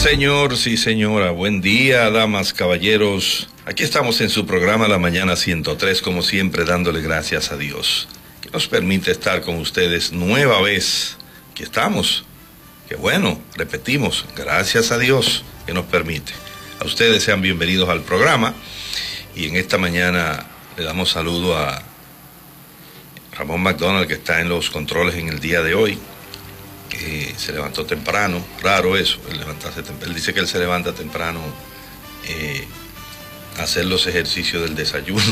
señor, sí señora, buen día, damas, caballeros. Aquí estamos en su programa La Mañana 103, como siempre, dándole gracias a Dios, que nos permite estar con ustedes nueva vez. Aquí estamos, qué bueno, repetimos, gracias a Dios que nos permite. A ustedes sean bienvenidos al programa, y en esta mañana le damos saludo a Ramón McDonald, que está en los controles en el día de hoy. Que se levantó temprano, raro eso, él dice que él se levanta temprano a hacer los ejercicios del desayuno.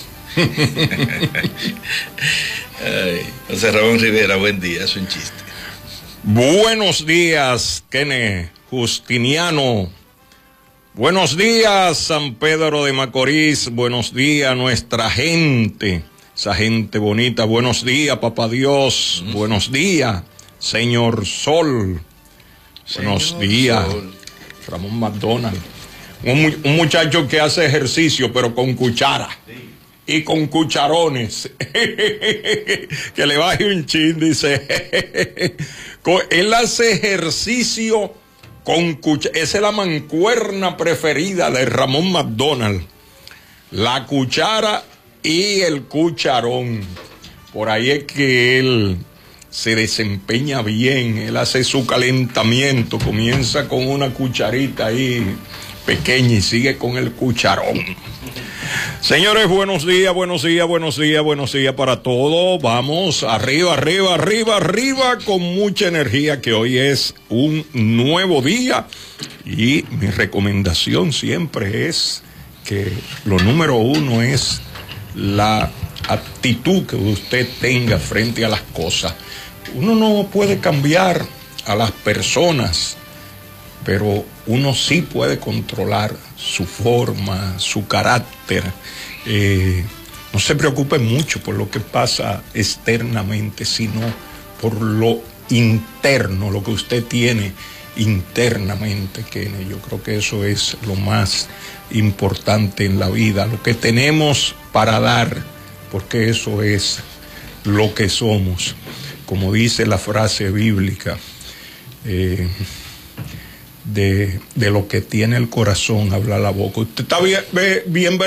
José Ramón Rivera, buen día, es un chiste. Buenos días, Kene Justiniano. Buenos días, San Pedro de Macorís. Buenos días, nuestra gente, esa gente bonita. Buenos días, Papá Dios. Buenos días, Señor Sol. Buenos días, Sol. Ramón McDonald. Un muchacho que hace ejercicio, pero con cuchara. Sí. Y con cucharones. Que le baje un chin, dice. Él hace ejercicio con cuchara. Esa es la mancuerna preferida de Ramón McDonald. La cuchara y el cucharón. Por ahí es que él se desempeña bien, él hace su calentamiento, comienza con una cucharita ahí pequeña y sigue con el cucharón. Señores, buenos días, buenos días, buenos días, buenos días para todos. Vamos arriba, arriba, arriba, arriba, con mucha energía, que hoy es un nuevo día. Y mi recomendación siempre es que lo número uno es la actitud que usted tenga frente a las cosas. Uno no puede cambiar a las personas, pero uno sí puede controlar su forma, su carácter. No se preocupe mucho por lo que pasa externamente, sino por lo interno, lo que usted tiene internamente, que yo creo que eso es lo más importante en la vida, lo que tenemos para dar, porque eso es lo que somos. Como dice la frase bíblica, de lo que tiene el corazón habla la boca. Usted está bien